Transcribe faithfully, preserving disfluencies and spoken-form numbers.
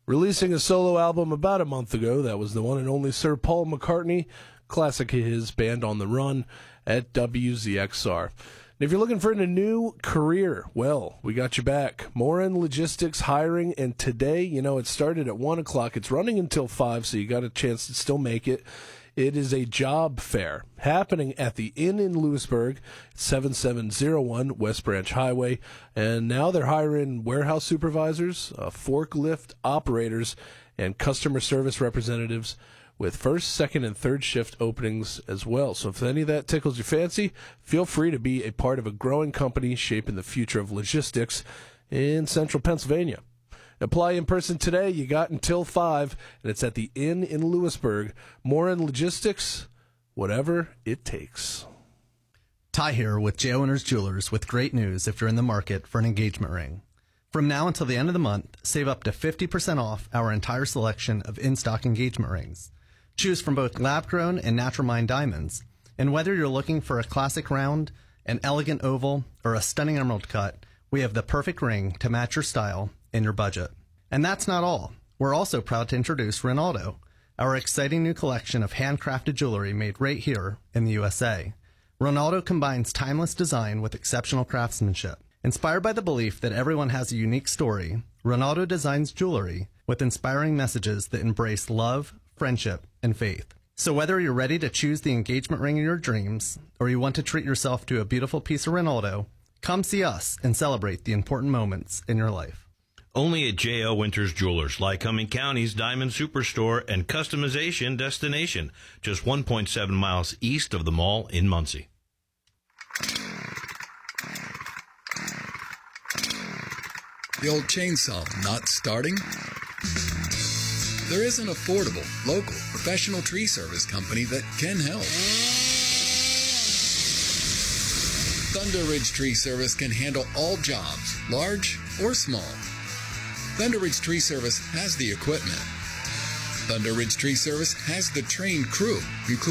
releasing a solo album about a month ago. That was the one and only Sir Paul McCartney, classic of his, Band on the Run at W Z X R. And if you're looking for a new career, well, we got you back. Morin Logistics hiring, and today, you know, it started at one o'clock. It's running until five, so you got a chance to still make it. It is a job fair happening at the Inn in Lewisburg, seven seven zero one West Branch Highway. And now they're hiring warehouse supervisors, uh, forklift operators, and customer service representatives with first, second, and third shift openings as well. So if any of that tickles your fancy, feel free to be a part of a growing company shaping the future of logistics in central Pennsylvania. Apply in person today. You got until five, and it's at the Inn in Lewisburg. More in logistics, whatever it takes. Ty here with J O Winters Jewelers with great news if you're in the market for an engagement ring. From now until the end of the month, save up to fifty percent off our entire selection of in-stock engagement rings. Choose from both lab-grown and natural mined diamonds. And whether you're looking for a classic round, an elegant oval, or a stunning emerald cut, we have the perfect ring to match your style and your budget. And that's not all. We're also proud to introduce Ronaldo, our exciting new collection of handcrafted jewelry made right here in the U S A. Ronaldo combines timeless design with exceptional craftsmanship. Inspired by the belief that everyone has a unique story, Ronaldo designs jewelry with inspiring messages that embrace love, friendship, and faith. So whether you're ready to choose the engagement ring of your dreams, or you want to treat yourself to a beautiful piece of Ronaldo, come see us and celebrate the important moments in your life. Only at J O Winters Jewelers, Lycoming County's Diamond Superstore and customization destination, just one point seven miles east of the mall in Muncie. The old chainsaw not starting? There is an affordable, local, professional tree service company that can help. Thunder Ridge Tree Service can handle all jobs, large or small. Thunder Ridge Tree Service has the equipment. Thunder Ridge Tree Service has the trained crew, including